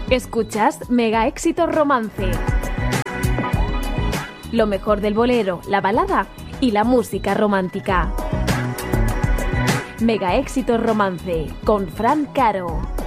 Escuchas Mega Éxitos Romance. Lo mejor del bolero, la balada y la música romántica. Mega Éxitos Romance con Fran Caro.